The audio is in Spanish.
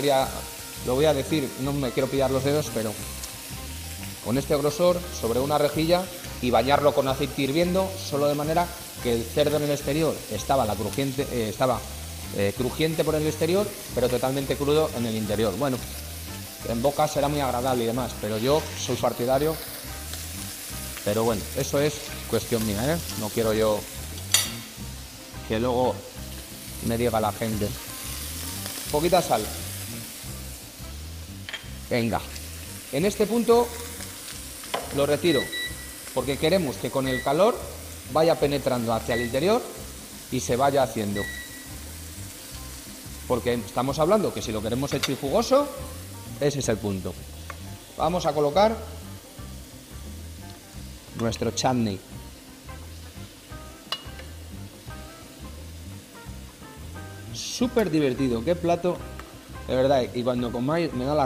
lo voy a decir, no me quiero pillar los dedos, pero con este grosor sobre una rejilla y bañarlo con aceite hirviendo, solo de manera que el cerdo en el exterior estaba crujiente por el exterior, pero totalmente crudo en el interior. Bueno, en boca será muy agradable y demás, pero yo soy partidario. Pero bueno, eso es cuestión mía, ¿eh? No quiero yo que luego me diga la gente. Poquita sal. Venga, en este punto lo retiro, porque queremos que con el calor vaya penetrando hacia el interior y se vaya haciendo. Porque estamos hablando que si lo queremos hecho y jugoso, ese es el punto. Vamos a colocar nuestro chutney. Súper divertido, qué plato, de verdad, y cuando comáis me da la